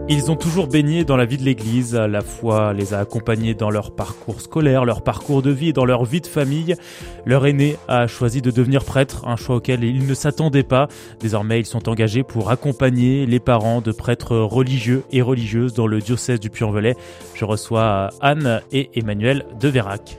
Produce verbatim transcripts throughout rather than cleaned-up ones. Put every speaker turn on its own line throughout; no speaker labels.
Ils ont toujours baigné dans la vie de l'Église. La foi les a accompagnés dans leur parcours scolaire, leur parcours de vie et dans leur vie de famille. Leur aîné a choisi de devenir prêtre, un choix auquel ils ne s'attendaient pas. Désormais, ils sont engagés pour accompagner les parents de prêtres religieux et religieuses dans le diocèse du Puy-en-Velay. Je reçois Anne et Emmanuel de Vérac.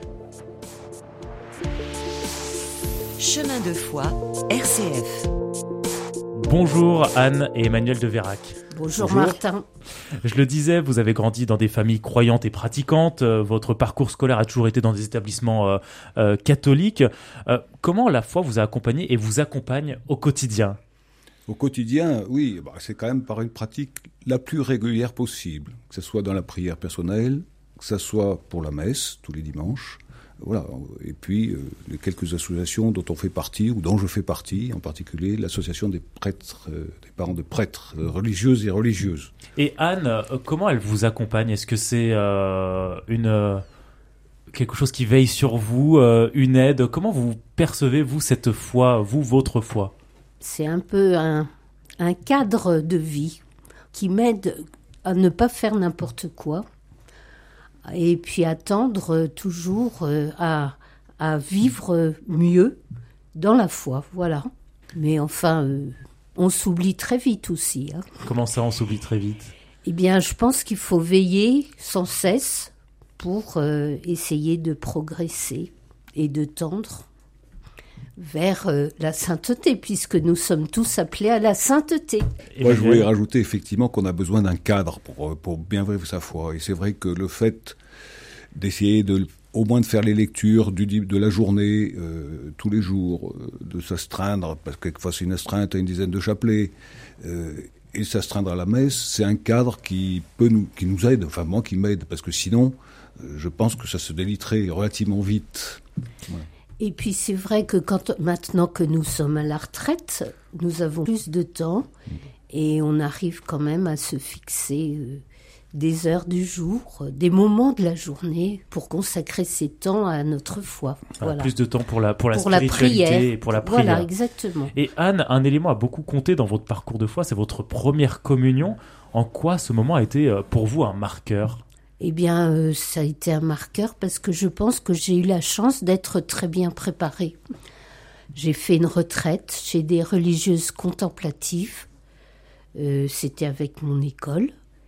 Chemin de foi, R C F.
Bonjour Anne et Emmanuel de Vérac.
Bonjour, Bonjour Martin.
Je le disais, vous avez grandi dans des familles croyantes et pratiquantes. Euh, votre parcours scolaire a toujours été dans des établissements euh, euh, catholiques. Euh, comment la foi vous a accompagné et vous accompagne au quotidien ?
Au quotidien, oui, bah, c'est quand même par une pratique la plus régulière possible. Que ce soit dans la prière personnelle, que ce soit pour la messe tous les dimanches. Voilà. Et puis, euh, les quelques associations dont on fait partie, ou dont je fais partie, en particulier l'association des prêtres, euh, des parents de prêtres euh, religieuses et religieuses.
Et Anne, euh, comment elle vous accompagne ? Est-ce que c'est euh, une, euh, quelque chose qui veille sur vous, euh, une aide ? Comment vous percevez, vous, cette foi, vous, votre foi ?
C'est un peu un, un cadre de vie qui m'aide à ne pas faire n'importe quoi. Et puis attendre toujours à, à vivre mieux dans la foi, voilà. Mais enfin, euh, on s'oublie très vite aussi. Hein.
Comment ça, on s'oublie très vite ?
Eh bien, je pense qu'il faut veiller sans cesse pour euh, essayer de progresser et de tendre vers euh, la sainteté, puisque nous sommes tous appelés à la sainteté.
Moi, je voulais rajouter effectivement qu'on a besoin d'un cadre pour, pour bien vivre sa foi. Et c'est vrai que le fait d'essayer de, au moins de faire les lectures du, de la journée, euh, tous les jours, euh, de s'astreindre, parce que quelquefois c'est une astreinte à une dizaine de chapelets, euh, et s'astreindre à la messe, c'est un cadre qui peut nous, qui nous aide, enfin moi qui m'aide, parce que sinon, euh, je pense que ça se déliterait relativement vite. Ouais.
Et puis c'est vrai que quand, maintenant que nous sommes à la retraite, nous avons plus de temps et on arrive quand même à se fixer euh, des heures du jour, des moments de la journée pour consacrer ces temps à notre foi.
Voilà. Voilà. Plus de temps pour la, pour la
pour
spiritualité
la prière.
Et pour la prière.
Voilà, exactement.
Et Anne, un élément a beaucoup compté dans votre parcours de foi, c'est votre première communion. En quoi ce moment a été pour vous un marqueur ?
Eh bien, euh, ça a été un marqueur parce que je pense que j'ai eu la chance d'être très bien préparée. J'ai fait une retraite chez des religieuses contemplatives. Euh, c'était avec mon école.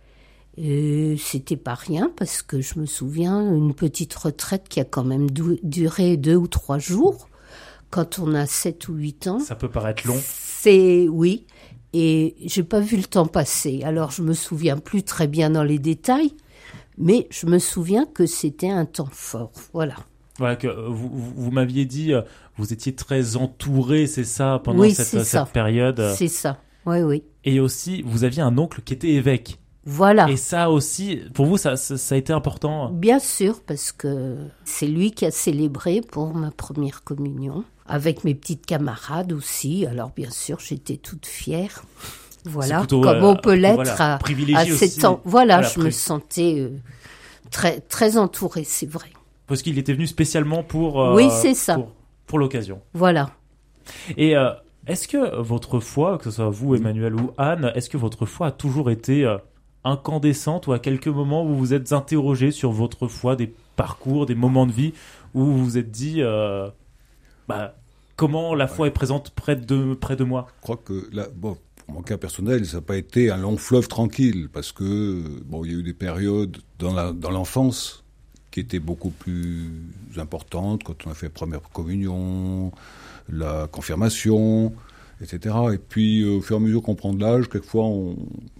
Euh, c'était pas rien parce que je me souviens, une petite retraite qui a quand même du- duré deux ou trois jours. Quand on a sept ou huit ans.
Ça peut paraître long.
C'est, oui. Et j'ai pas vu le temps passer. Alors, je me souviens plus très bien dans les détails. Mais je me souviens que c'était un temps fort, voilà.
Voilà, que vous, vous, vous m'aviez dit, vous étiez très entouré, c'est ça, pendant
oui,
cette,
c'est
cette
ça.
période.
C'est ça, oui, oui.
Et aussi, vous aviez un oncle qui était évêque.
Voilà.
Et ça aussi, pour vous, ça, ça, ça a été important ?
Bien sûr, parce que c'est lui qui a célébré pour ma première communion, avec mes petites camarades aussi. Alors bien sûr, j'étais toute fière. Voilà, plutôt, comme euh, on peut l'être voilà, à, à sept ans. Voilà, voilà je pri- me sentais euh, très, très entourée, c'est vrai.
Parce qu'il était venu spécialement pour, euh,
oui, c'est ça.
pour, pour l'occasion.
Voilà.
Et euh, est-ce que votre foi, que ce soit vous, Emmanuel ou Anne, est-ce que votre foi a toujours été euh, incandescente ou à quelques moments où vous vous êtes interrogé sur votre foi, des parcours, des moments de vie où vous vous êtes dit euh, bah, comment la foi ouais. est présente près de, près de moi ?
Je crois que là, bon. Pour mon cas personnel, ça n'a pas été un long fleuve tranquille, parce que bon, il y a eu des périodes dans, la, dans l'enfance qui étaient beaucoup plus importantes, quand on a fait la première communion, la confirmation, et cetera. Et puis, au fur et à mesure qu'on prend de l'âge, quelquefois, on,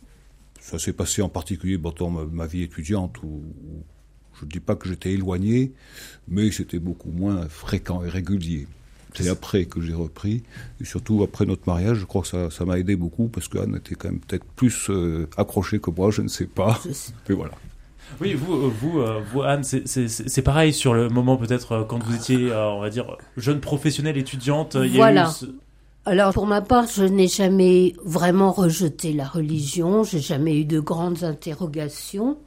ça s'est passé en particulier dans ma, ma vie étudiante, où, où je ne dis pas que j'étais éloigné, mais c'était beaucoup moins fréquent et régulier. C'est après que j'ai repris, et surtout après notre mariage, je crois que ça, ça m'a aidé beaucoup, parce qu'Anne était quand même peut-être plus euh, accrochée que moi, je ne sais pas, mais voilà.
Oui, vous, vous, vous Anne, c'est, c'est, c'est pareil sur le moment peut-être quand vous étiez, on va dire, jeune professionnelle étudiante. Il
voilà.
Y a eu ce...
Alors pour ma part, je n'ai jamais vraiment rejeté la religion, j'ai jamais eu de grandes interrogations.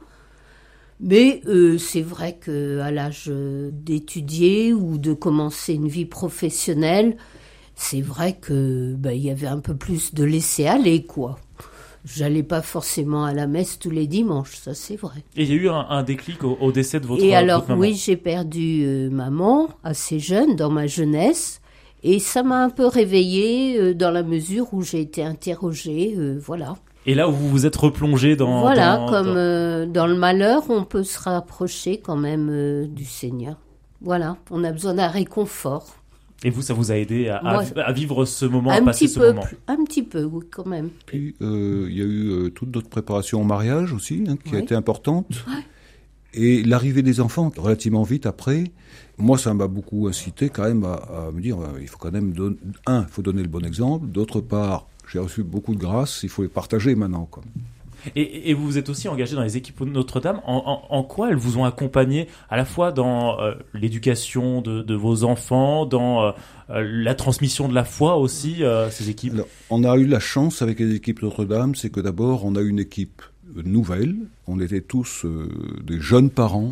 Mais euh, c'est vrai qu'à l'âge d'étudier ou de commencer une vie professionnelle, c'est vrai que ben, y avait un peu plus de laisser-aller, quoi. j'allais pas forcément à la messe tous les dimanches, ça c'est vrai.
Et il y a eu un, un déclic au, au décès de votre,
Et alors,
votre maman.
oui, j'ai perdu euh, maman assez jeune, dans ma jeunesse, et ça m'a un peu réveillée euh, dans la mesure où j'ai été interrogée, euh, voilà.
Et là où vous vous êtes replongé dans...
Voilà,
dans,
comme
dans...
Euh, dans le malheur, on peut se rapprocher quand même euh, du Seigneur. Voilà, on a besoin d'un réconfort.
Et vous, ça vous a aidé à,
Moi,
à, à vivre ce moment,
un
à passer
petit
ce
peu,
moment.
un petit peu, oui, quand même.
Puis, euh, il y a eu euh, toute notre préparation au mariage aussi, hein, qui
Ouais.
a été importante.
Ouais.
Et l'arrivée des enfants, relativement vite après, moi, ça m'a beaucoup incité quand même à, à me dire, euh, il faut quand même, don- un, il faut donner le bon exemple. D'autre part, j'ai reçu beaucoup de grâce, il faut les partager maintenant, quoi.
Et, et vous vous êtes aussi engagé dans les équipes Notre-Dame. En, en, en quoi elles vous ont accompagné à la fois dans euh, l'éducation de, de vos enfants, dans euh, euh, la transmission de la foi aussi, euh, ces équipes?
Alors, on a eu la chance avec les équipes Notre-Dame, c'est que d'abord, on a une équipe nouvelle. On était tous euh, des jeunes parents,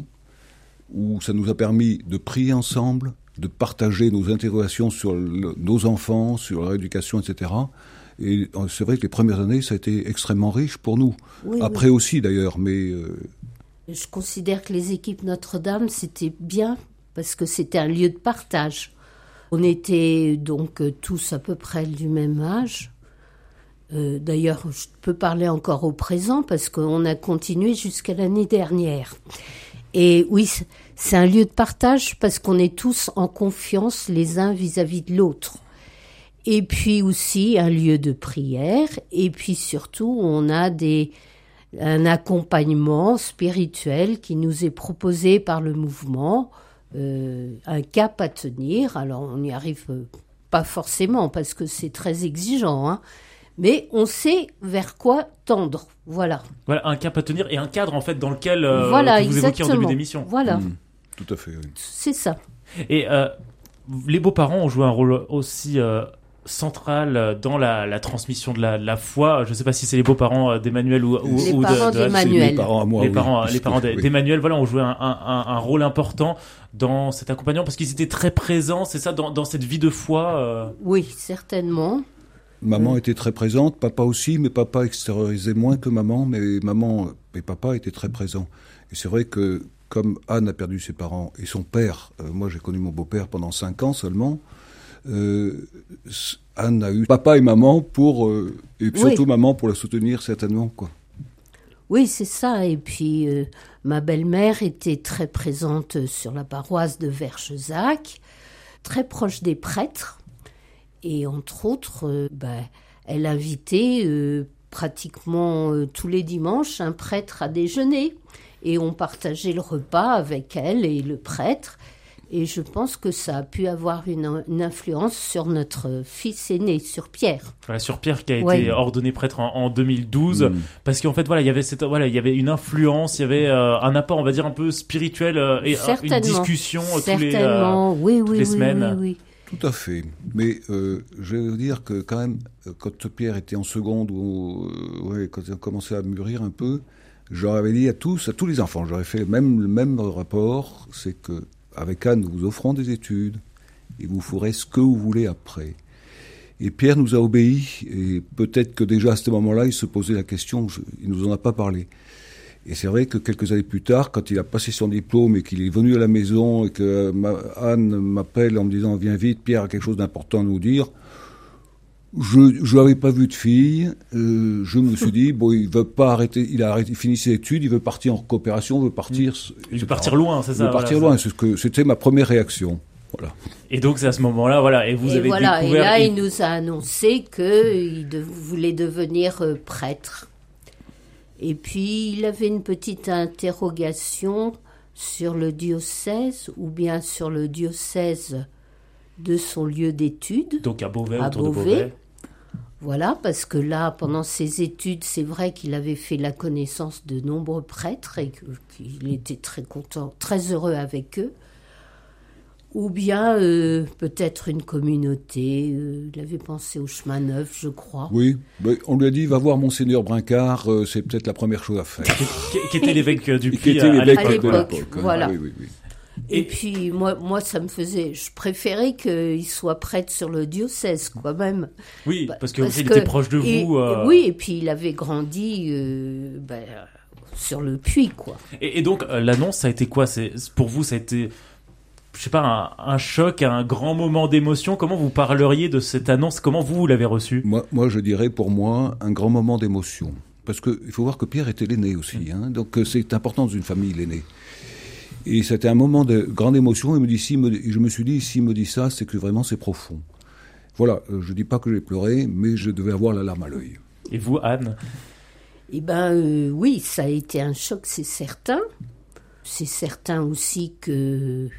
où ça nous a permis de prier ensemble, de partager nos interrogations sur le, nos enfants, sur leur éducation, et cetera. Et c'est vrai que les premières années, ça a été extrêmement riche pour nous.
Oui,
Après
oui.
aussi, d'ailleurs, mais... Euh,
Je considère que les équipes Notre-Dame, c'était bien parce que c'était un lieu de partage. On était donc euh, tous à peu près du même âge. Euh, d'ailleurs, je peux parler encore au présent parce qu'on a continué jusqu'à l'année dernière. Et oui, c'est- c'est un lieu de partage parce qu'on est tous en confiance les uns vis-à-vis de l'autre. Et puis aussi un lieu de prière. Et puis surtout, on a des, un accompagnement spirituel qui nous est proposé par le mouvement, euh, un cap à tenir. Alors, on n'y arrive euh, pas forcément parce que c'est très exigeant, hein, mais on sait vers quoi tendre. Voilà.
Voilà, un cap à tenir et un cadre en fait dans lequel euh,
voilà,
que vous évoquiez en début
exactement.
d'émission.
Voilà,
hmm, tout à fait, oui.
c'est ça.
Et euh, les beaux-parents ont joué un rôle aussi euh, central dans la, la transmission de la, de la foi. Je ne sais pas si c'est les beaux-parents euh, d'Emmanuel ou, ou,
Les
ou
parents
de, de
d'Emmanuel.
C'est mes parents à moi,
les
oui,
parents,
parce
les
que-
parents d'E-
oui.
d'Emmanuel, voilà, ont joué un, un, un, un rôle important dans cet accompagnement parce qu'ils étaient très présents, c'est ça, dans, dans cette vie de foi. euh.
Oui, certainement.
Maman
Oui.
était très présente, papa aussi, mais papa extériorisait moins que maman, mais maman et papa étaient très présents. Et c'est vrai que comme Anne a perdu ses parents et son père, euh, moi j'ai connu mon beau-père pendant cinq ans seulement, euh, Anne a eu papa et maman pour, euh, et surtout
Oui.
maman pour la soutenir certainement, quoi.
Oui, c'est ça. Et puis, euh, ma belle-mère était très présente sur la paroisse de Vergezac, très proche des prêtres. Et entre autres, euh, ben, elle invitait euh, pratiquement euh, tous les dimanches un prêtre à déjeuner. Et on partageait le repas avec elle et le prêtre. Et je pense que ça a pu avoir une, une influence sur notre fils aîné, sur Pierre.
Voilà, sur Pierre qui a
Ouais.
été ordonné prêtre en, en deux mille douze,
Mm.
parce qu'en fait voilà, il y avait cette, voilà, il y avait une influence, il y avait euh, un apport, on va dire un peu spirituel euh, et euh, une
Certainement.
discussion euh, tous les, euh,
Certainement, oui, oui,
les
oui,
semaines.
oui, oui.
Tout à fait. Mais euh, je vais vous dire que quand même, euh, quand Pierre était en seconde, ou euh, ouais, quand il a commencé à mûrir un peu, j'aurais dit à tous, à tous les enfants, j'aurais fait le même, le même rapport, c'est que avec Anne, nous vous offrons des études et vous ferez ce que vous voulez après. Et Pierre nous a obéi, et peut-être que déjà à ce moment-là, il se posait la question, je, il nous en a pas parlé. Et c'est vrai que quelques années plus tard, quand il a passé son diplôme et qu'il est venu à la maison et que ma, Anne m'appelle en me disant « Viens vite, Pierre a quelque chose d'important à nous dire », je n'avais pas vu de fille, euh, je me suis dit, bon, il veut pas arrêter, il a arrêté, il finit ses études, il veut partir en coopération, il veut partir...
Il veut partir loin, c'est
Il
ça.
veut partir
voilà,
loin,
ça.
c'est ce que, c'était ma première réaction. Voilà.
Et donc c'est à ce moment-là, voilà, et vous
et
avez
voilà,
découvert.
et là,
et-
il nous a annoncé qu'il de- voulait devenir euh, prêtre. Et puis, il avait une petite interrogation sur le diocèse, ou bien sur le diocèse de son lieu d'études.
Donc à Beauvais,
À
autour de
Beauvais.
Beauvais.
Voilà, parce que là, pendant ses études, c'est vrai qu'il avait fait la connaissance de nombreux prêtres et que- qu'il était très content, très heureux avec eux. Ou bien euh, peut-être une communauté. euh, il avait pensé au chemin neuf, je crois.
Oui, mais on lui a dit, va voir Monseigneur Brincard, euh, c'est peut-être la première chose à faire.
Qui, qui était l'évêque euh, du
Et qui
Puy
était
à, à
l'évêque
l'époque.
l'époque.
voilà.
de l'époque, hein.
voilà.
Oui, oui, oui.
Et, et puis, moi, moi, ça me faisait... Je préférais qu'il soit prêtre sur le diocèse, quand même.
Oui,
bah,
parce qu'il était proche de
et,
vous. Euh...
Oui, et puis il avait grandi euh, bah, sur le puits, quoi.
Et, et donc, euh, l'annonce, ça a été quoi? C'est, pour vous, ça a été... Je sais pas, un, un choc, un grand moment d'émotion. Comment vous parleriez de cette annonce? Comment vous, vous l'avez reçue?
Moi, moi, je dirais pour moi un grand moment d'émotion. Parce qu'il faut voir que Pierre était l'aîné aussi. Hein, donc c'est important dans une famille, l'aîné. Et c'était un moment de grande émotion. Il me dit, si me, je me suis dit, s'il me dit ça, c'est que vraiment c'est profond. Voilà, je ne dis pas que j'ai pleuré, mais je devais avoir la larme à l'œil.
Et vous, Anne?
Eh bien, euh, oui, ça a été un choc, c'est certain. C'est certain aussi que...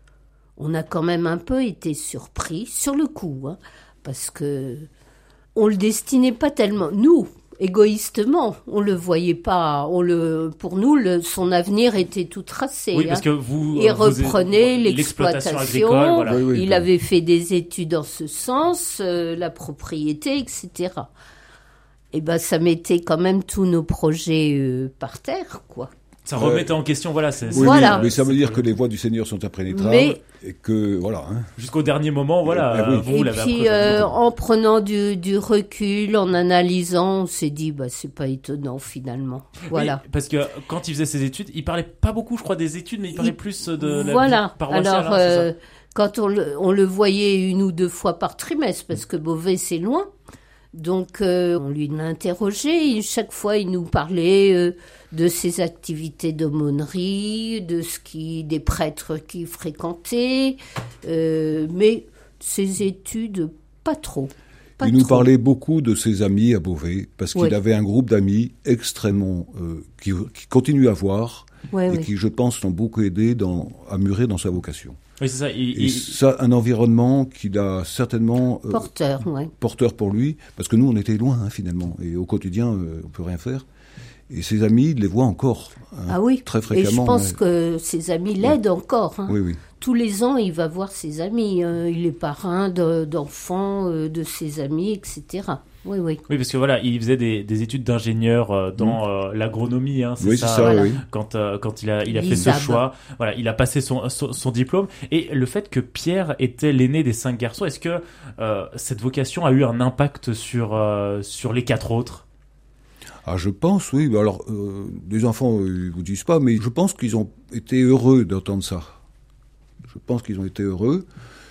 On a quand même un peu été surpris, sur le coup, hein, parce que on le destinait pas tellement. Nous, égoïstement, on le voyait pas. On le, pour nous, le, son avenir était tout tracé.
Oui, parce
hein.
que vous.
Il
vous
reprenait
êtes,
l'exploitation.
agricole, voilà.
Oui, oui,
il
oui.
avait fait des études en ce sens, euh, la propriété, et cetera. Et ben, ça mettait quand même tous nos projets euh, par terre, quoi.
Ça remettait en question, voilà. C'est,
oui,
voilà.
oui, mais ça veut dire que les voies du Seigneur sont impénétrables
Mais,
et que, voilà. Hein.
Jusqu'au dernier moment, voilà,
Eh, eh, oui.
vous
et
l'avez
puis,
appris.
euh, en prenant du, du recul, en analysant, on s'est dit, bah, c'est pas étonnant, finalement. Voilà.
Oui, parce que quand il faisait ses études, il parlait pas beaucoup, je crois, des études, mais il parlait
Il...
plus de la
voilà.
vie paroissiale.
Alors,
hein, c'est
euh,
ça
quand on le, on le voyait une ou deux fois par trimestre, parce que Beauvais, c'est loin. Donc, euh, on lui l'interrogeait. Et chaque fois, il nous parlait euh, de ses activités d'aumônerie, de ce qui, des prêtres qu'il fréquentait, euh, mais ses études, pas trop. Pas
il nous
trop.
parlait beaucoup de ses amis à Beauvais, parce qu'il
Oui.
avait un groupe d'amis extrêmement... Euh, qui, qui continue à voir,
Ouais,
et
oui.
qui, je pense, l'ont beaucoup aidé dans, à mûrir dans sa vocation.
Oui, c'est ça. Il,
Et
il...
ça, un environnement qu'il a certainement... Euh,
Porteur, ouais.
porteur pour lui, parce que nous, on était loin, hein, finalement, et au quotidien, euh, on peut rien faire. Et ses amis, il les voit encore, hein,
Ah oui.
très
Et
fréquemment.
je pense
ouais.
que ses amis l'aident encore. Hein.
Oui, oui.
Tous les ans, il va voir ses amis. Euh, il est parrain de, d'enfants, euh, de ses amis, et cetera. Oui, oui.
Oui, parce que voilà, il faisait des, des études d'ingénieur euh, dans mmh. euh, l'agronomie, hein, c'est
oui,
ça.
c'est ça,
voilà.
oui.
Quand euh, quand il a il a fait
L'I S A B.
ce choix, voilà, il a passé son, son son diplôme et le fait que Pierre était l'aîné des cinq garçons, est-ce que euh, cette vocation a eu un impact sur euh, sur les quatre autres?
Ah, je pense, oui. Alors, euh, les enfants, euh, ils vous disent pas, mais je pense qu'ils ont été heureux d'entendre ça. Je pense qu'ils ont été heureux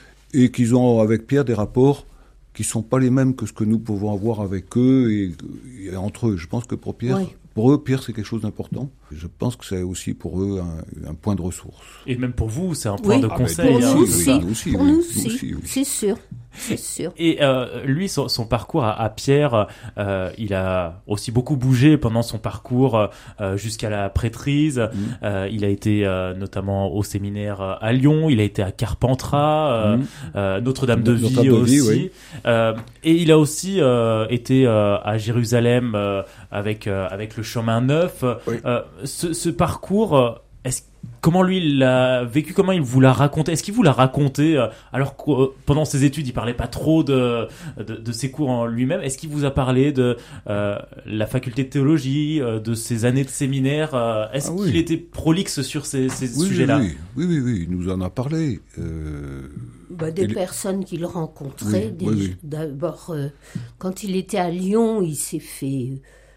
et qu'ils ont, avec Pierre, des rapports qui sont pas les mêmes que ce que nous pouvons avoir avec eux et, et entre eux. Je pense que pour Pierre,
Oui.
pour eux, Pierre, c'est quelque chose d'important. Je pense que c'est aussi pour eux un, un point de ressource.
Et même pour vous, c'est un point
Oui.
de
Ah,
conseil.
pour
hein,
nous
c'est
aussi.
ça.
Nous aussi,
Pour
oui.
nous
Nous
aussi,
aussi, oui.
c'est sûr. C'est sûr.
Et euh, lui, son, son parcours à, à Pierre, euh, il a aussi beaucoup bougé pendant son parcours euh, jusqu'à la prêtrise. Mmh. Euh, il a été euh, notamment au séminaire à Lyon, il a été à Carpentras, euh, mmh. euh, Notre-Dame de Vie
Notre-Dame de
aussi.
Vie, oui.
euh, et il a aussi euh, été euh, à Jérusalem euh, avec euh, avec le chemin neuf.
Oui.
Euh, ce, ce parcours, est-ce Comment lui il l'a vécu, comment il vous l'a raconté? Est-ce qu'il vous l'a raconté euh, alors que euh, pendant ses études il parlait pas trop de, de, de ses cours en lui-même? Est-ce qu'il vous a parlé de euh, la faculté de théologie, euh, de ses années de séminaire? euh, Est-ce
ah,
qu'il
oui.
était prolixe sur ces, ces
oui,
sujets-là?
oui, oui, oui, oui, il nous en a parlé. Euh...
Bah, des
Et
personnes qu'il rencontrait.
Oui,
des...
oui, oui.
D'abord, euh, quand il était à Lyon, il s'est fait...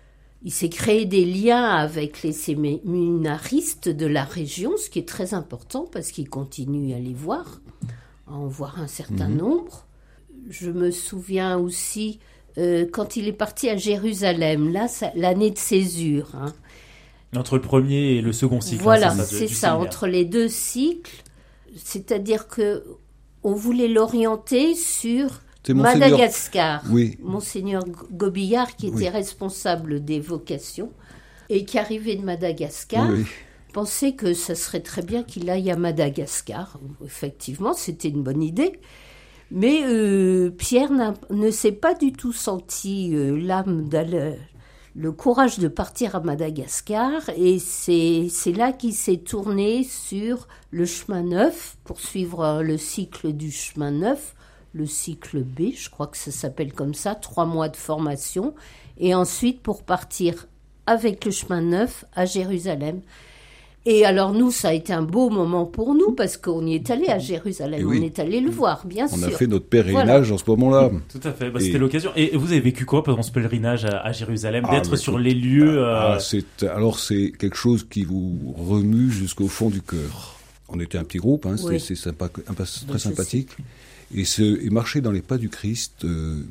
Il s'est créé des liens avec les séminaristes de la région, ce qui est très important parce qu'il continue à les voir, à en voir un certain mmh. nombre. Je me souviens aussi, euh, quand il est parti à Jérusalem, là, ça, l'année de césure. Hein.
Entre le premier et le second cycle.
Voilà,
hein, c'est ça,
c'est
du
ça,
séminaire.
Entre les deux cycles. C'est-à-dire qu'on voulait l'orienter sur...
C'est
Madagascar,
oui.
Monseigneur Gobillard, qui était
oui.
responsable des vocations, et qui arrivait de Madagascar,
oui.
pensait que ça serait très bien qu'il aille à Madagascar. Effectivement, c'était une bonne idée. Mais euh, Pierre n'a, ne s'est pas du tout senti euh, l'âme, d'aller, le courage de partir à Madagascar, et c'est, c'est là qu'il s'est tourné sur le chemin neuf, pour suivre le cycle du chemin neuf, le cycle B, je crois que ça s'appelle comme ça, trois mois de formation, et ensuite pour partir avec le chemin neuf à Jérusalem. Et alors nous, ça a été un beau moment pour nous parce qu'on y est allé à Jérusalem,
oui.
on est allé le voir, bien
On
sûr.
a fait notre pèlerinage
Voilà.
en ce moment-là.
Tout à fait, bah,
Et-
c'était l'occasion. Et vous avez vécu quoi pendant ce pèlerinage à, à Jérusalem,
Ah,
d'être
bah,
sur
écoute,
les lieux euh,
Ah, c'est, alors c'est quelque chose qui vous remue jusqu'au fond du cœur. On était un petit groupe, hein, c'était,
Oui.
c'est sympa, un pas-
je
très sympathique. Et, ce, et marcher dans les pas du Christ, euh,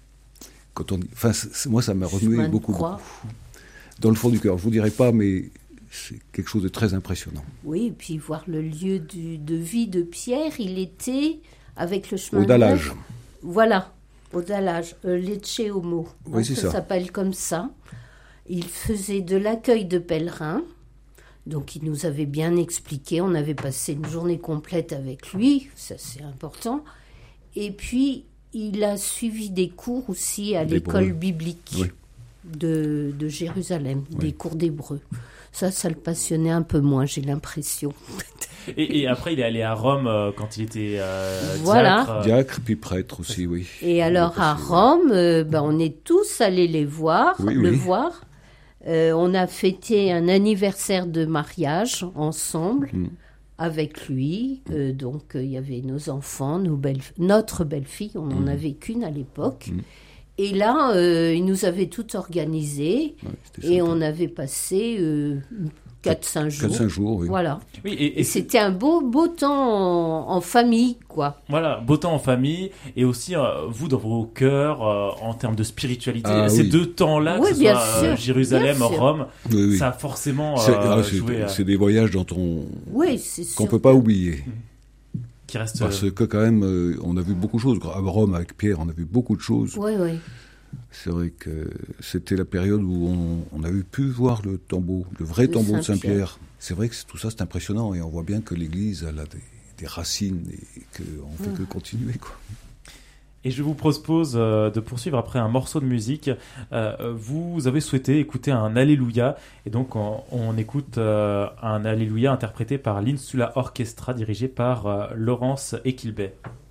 quand on, enfin, c'est- moi ça m'a remué
Chemin de
beaucoup,
croix.
beaucoup. Dans le fond du cœur, je vous dirai pas, mais c'est quelque chose de très impressionnant.
Oui, et puis voir le lieu du- de vie de Pierre, il était avec le chemin
Au
de
dallage.
Neuf. Voilà, au dallage, euh, Lecce Homo.
Oui, c'est ça.
Ça s'appelle comme ça. Il faisait de l'accueil de pèlerins. Donc il nous avait bien expliqué, on avait passé une journée complète avec lui, ça c'est important. Et puis il a suivi des cours aussi à
D'hébreu.
l'école biblique
Oui.
de, de Jérusalem,
Oui.
des cours d'hébreu. Ça, ça le passionnait un peu moins, j'ai l'impression.
et, et après, il est allé à Rome euh, quand il était euh,
Voilà.
diacre, euh,
Diacre, puis prêtre aussi, oui.
Et alors
On est
à
passé-
Rome, euh, ben, on est tous allés les voir,
Oui,
le
oui.
voir. Euh, on a fêté un anniversaire de mariage ensemble
Mm.
avec lui. Euh, donc euh, il y avait nos enfants, nos belles, notre belle-fille, on n'en
Mm.
avait qu'une à l'époque.
Mm.
Et là, euh, il nous avait tout organisé
Ouais, c'était
et
sympa.
on avait passé euh, quatre cinq jours.
quatre cinq jours, oui.
Voilà.
Oui, et, et
Et c'était un beau, beau temps en, en famille, quoi.
voilà, beau temps en famille, et aussi euh, vous dans vos cœurs, euh, en termes de spiritualité,
Ah,
ces
oui.
deux temps-là,
Oui,
que ce
bien
soit euh,
sûr,
Jérusalem,
bien sûr.
Rome,
Oui, oui.
ça a forcément
C'est,
euh,
ah, c'est-
joué, euh,
c'est des voyages dont on
Oui, c'est
qu'on
sûr.
peut pas oublier.
qui reste.
Parce
euh,
que quand même, euh, on a vu beaucoup de choses. À Rome, avec Pierre, on a vu beaucoup de choses.
Oui, oui.
C'est vrai que c'était la période où on, on avait pu voir le tombeau, le vrai
De
tombeau de
Saint-Pierre.
Saint-Pierre. C'est vrai que c'est- tout ça, c'est impressionnant. Et on voit bien que l'Église, elle a des, des racines et qu'on ne fait que continuer, quoi.
Et je vous propose euh, de poursuivre après un morceau de musique. Euh, vous avez souhaité écouter un Alléluia, et donc on, on écoute euh, un Alléluia interprété par l'Insula Orchestra, dirigé par euh, Laurence Equilbet.